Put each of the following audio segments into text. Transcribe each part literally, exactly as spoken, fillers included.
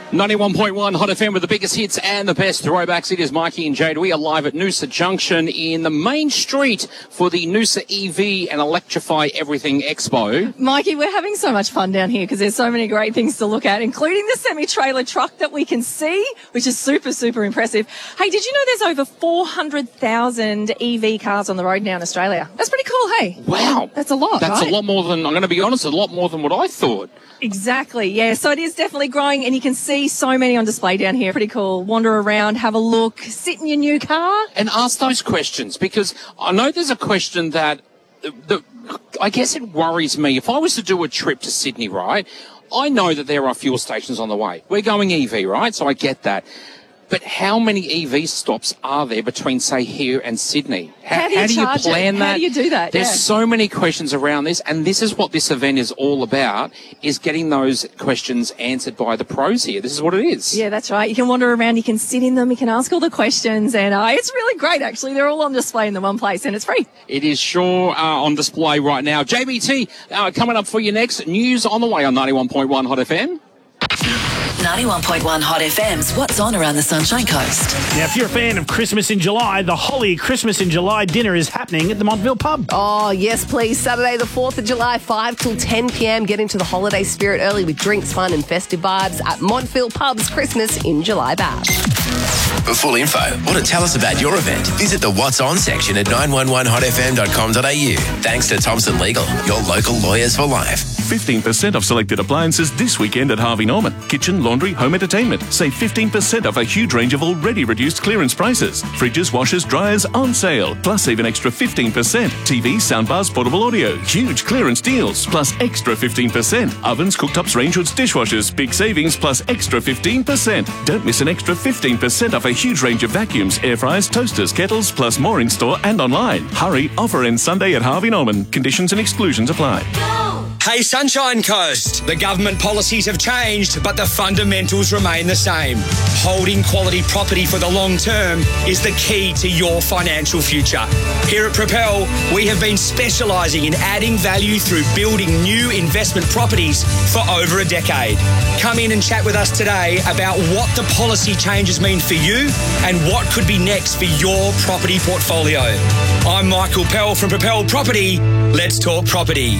ninety-one point one Hot F M with the biggest hits and the best throwbacks. It is Mikey and Jade. We are live at Noosa Junction in the main street for the Noosa E V and Electrify Everything Expo. Mikey, we're having so much fun down here because there's so many great things to look at, including the semi-trailer truck that we can see, which is super, super impressive. Hey, did you know there's over four hundred thousand E V cars on the road now in Australia? That's pretty cool, hey? Wow. That's a lot, That's right? a lot more than, I'm going to be honest, a lot more than what I thought. Exactly, yeah. So it is definitely growing, and you can see so many on display down here. Pretty cool. Wander around, have a look, sit in your new car. And ask those questions, because I know there's a question that, that I guess it worries me. If I was to do a trip to Sydney, right, I know that there are fuel stations on the way. We're going E V, right? So I get that. But how many E V stops are there between, say, here and Sydney? How, How do you, how do you charge plan it? that? How do you do that? There's Yeah. so many questions around this, and this is what this event is all about, is getting those questions answered by the pros here. This is what it is. Yeah, that's right. You can wander around, you can sit in them, you can ask all the questions, and uh, it's really great, actually. They're all on display in the one place, and it's free. It is sure uh, on display right now. J B T, uh, coming up for you next. News on the way on ninety-one point one Hot F M. ninety-one point one Hot F M's What's On Around the Sunshine Coast. Now, if you're a fan of Christmas in July, the Holly Christmas in July dinner is happening at the Montville Pub. Oh, yes, please. Saturday the fourth of July, five till ten p.m. Get into the holiday spirit early with drinks, fun and festive vibes at Montville Pub's Christmas in July bash. For full info or to tell us about your event, visit the What's On section at nine one one hot f m dot com dot a u. Thanks to Thompson Legal, your local lawyers for life. fifteen percent off selected appliances this weekend at Harvey Norman. Kitchen, laundry, home entertainment. Save fifteen percent off a huge range of already reduced clearance prices. Fridges, washers, dryers on sale. Plus save an extra fifteen percent. T Vs, soundbars, portable audio. Huge clearance deals. Plus extra fifteen percent. Ovens, cooktops, range hoods, dishwashers. Big savings plus extra fifteen percent. Don't miss an extra fifteen percent off a huge range of vacuums, air fryers, toasters, kettles, plus more in store and online. Hurry, offer ends Sunday at Harvey Norman. Conditions and exclusions apply. Hey Sunshine Coast, the government policies have changed, but the fundamentals remain the same. Holding quality property for the long term is the key to your financial future. Here at Propel, we have been specialising in adding value through building new investment properties for over a decade. Come in and chat with us today about what the policy changes mean for you and what could be next for your property portfolio. I'm Michael Pell from Propel Property. Let's talk property.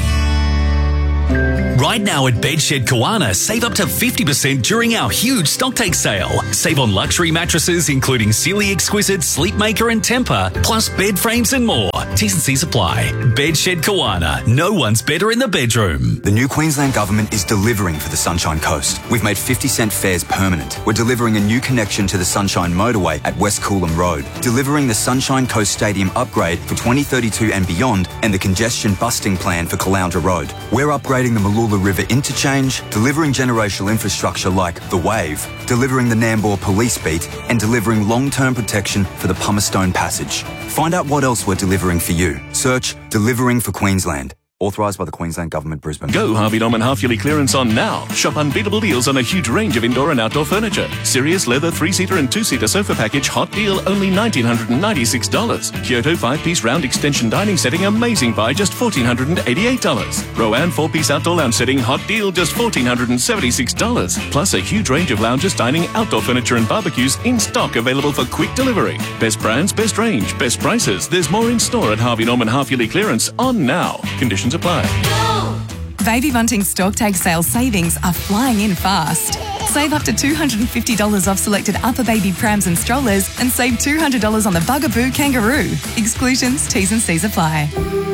Right now at Bedshed Kawana, save up to fifty percent during our huge stocktake sale. Save on luxury mattresses including Sealy Exquisite, Sleepmaker and Temper, plus bed frames and more. T's and C's apply. Bedshed Kawana. No one's better in the bedroom. The new Queensland Government is delivering for the Sunshine Coast. We've made fifty cent fares permanent. We're delivering a new connection to the Sunshine Motorway at West Coolum Road. Delivering the Sunshine Coast Stadium upgrade for twenty thirty-two and beyond, and the congestion busting plan for Caloundra Road. We're upgrading the Malula River interchange, delivering generational infrastructure like The Wave, delivering the Nambour Police Beat, and delivering long-term protection for the Pumicestone Passage. Find out what else we're delivering for you. Search Delivering for Queensland. Authorised by the Queensland Government, Brisbane. Go Harvey Norman half-yearly clearance on now. Shop unbeatable deals on a huge range of indoor and outdoor furniture. Sirius leather three-seater and two-seater sofa package, hot deal, only one thousand nine hundred ninety-six dollars. Kyoto five-piece round extension dining setting, amazing buy, just one thousand four hundred eighty-eight dollars. Rowan four-piece outdoor lounge setting, hot deal, just one thousand four hundred seventy-six dollars. Plus a huge range of lounges, dining, outdoor furniture and barbecues in stock, available for quick delivery. Best brands, best range, best prices. There's more in store at Harvey Norman half-yearly clearance on now. Conditions apply. Baby Bunting Stocktake sale savings are flying in fast. Save up to two hundred fifty dollars off selected upper baby prams and strollers and save two hundred dollars on the Bugaboo Kangaroo. Exclusions, T's and C's apply.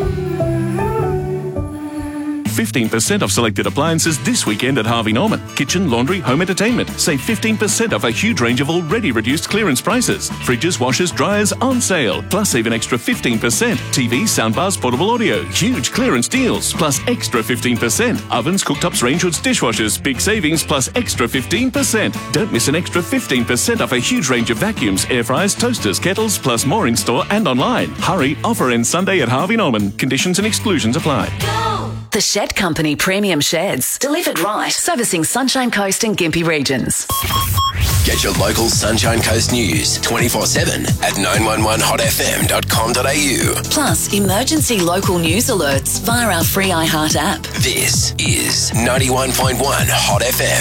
fifteen percent off selected appliances this weekend at Harvey Norman. Kitchen, laundry, home entertainment. Save fifteen percent off a huge range of already reduced clearance prices. Fridges, washers, dryers on sale. Plus save an extra fifteen percent. T Vs, soundbars, portable audio. Huge clearance deals. Plus extra fifteen percent. Ovens, cooktops, range hoods, dishwashers. Big savings plus extra fifteen percent. Don't miss an extra fifteen percent off a huge range of vacuums, air fryers, toasters, kettles, plus more in store and online. Hurry, offer ends Sunday at Harvey Norman. Conditions and exclusions apply. The Shed Company Premium Sheds. Delivered right. Servicing Sunshine Coast and Gympie regions. Get your local Sunshine Coast news twenty-four seven at nine one one hot f m dot com dot a u. Plus, emergency local news alerts via our free iHeart app. This is ninety-one point one Hot F M.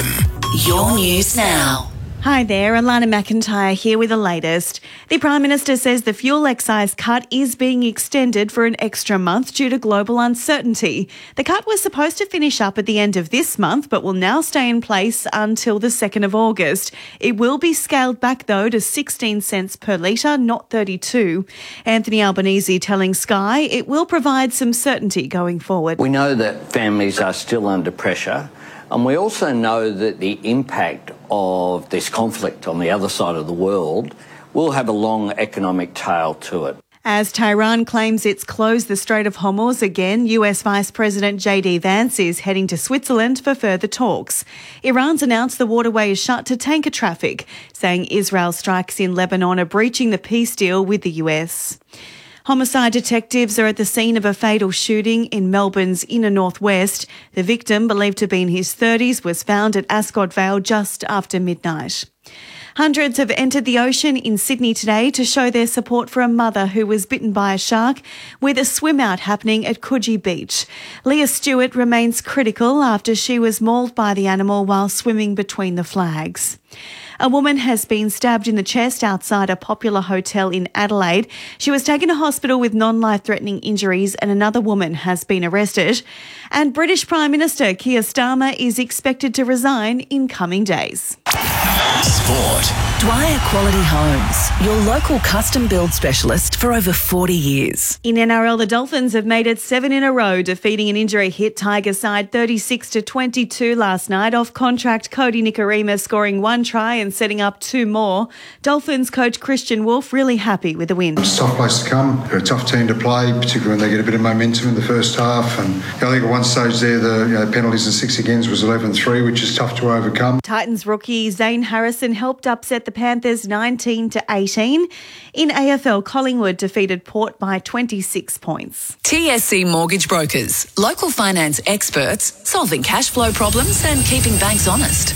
Your news now. Hi there, Alana McIntyre here with the latest. The Prime Minister says the fuel excise cut is being extended for an extra month due to global uncertainty. The cut was supposed to finish up at the end of this month, but will now stay in place until the second of August. It will be scaled back, though, to sixteen cents per litre, not thirty-two. Anthony Albanese telling Sky it will provide some certainty going forward. We know that families are still under pressure. And we also know that the impact of this conflict on the other side of the world will have a long economic tail to it. As Tehran claims it's closed the Strait of Hormuz again, U S Vice President J D Vance is heading to Switzerland for further talks. Iran's announced the waterway is shut to tanker traffic, saying Israel's strikes in Lebanon are breaching the peace deal with the U S. Homicide detectives are at the scene of a fatal shooting in Melbourne's inner northwest. The victim, believed to be in his thirties, was found at Ascot Vale just after midnight. Hundreds have entered the ocean in Sydney today to show their support for a mother who was bitten by a shark, with a swim out happening at Coogee Beach. Leah Stewart remains critical after she was mauled by the animal while swimming between the flags. A woman has been stabbed in the chest outside a popular hotel in Adelaide. She was taken to hospital with non-life-threatening injuries and another woman has been arrested. And British Prime Minister Keir Starmer is expected to resign in coming days. Sport. Dwyer Quality Homes, your local custom build specialist for over forty years. In N R L, the Dolphins have made it seven in a row, defeating an injury-hit Tiger side thirty-six to twenty-two last night. Off contract, Cody Nikorima scoring one try and setting up two more. Dolphins coach Christian Wolf really happy with the win. It's a tough place to come. They're a tough team to play, particularly when they get a bit of momentum in the first half. And I think at one stage there, the you know, penalties and six agains was eleven three, which is tough to overcome. Titans rookie Zane Harrison helped upset the Panthers nineteen to eighteen. In A F L, Collingwood defeated Port by twenty-six points. T S C Mortgage Brokers, local finance experts, solving cash flow problems and keeping banks honest.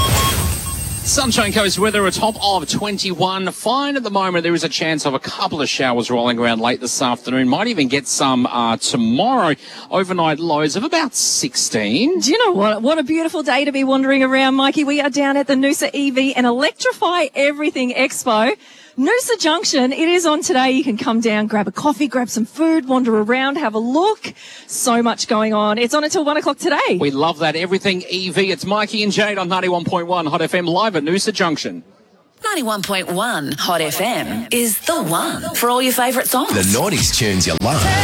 Sunshine Coast weather, a top of twenty-one. Fine at the moment. There is a chance of a couple of showers rolling around late this afternoon. Might even get some uh, tomorrow. Overnight lows of about sixteen. Do you know what? What a beautiful day to be wandering around, Mikey. We are down at the Noosa E V and Electrify Everything Expo. Noosa Junction, it is on today. You can come down, grab a coffee, grab some food, wander around, have a look. So much going on. It's on until one o'clock today. We love that. Everything E V. It's Mikey and Jade on ninety-one point one Hot F M live at Noosa Junction. ninety-one point one Hot F M is the one for all your favourite songs. The noughties tunes you love.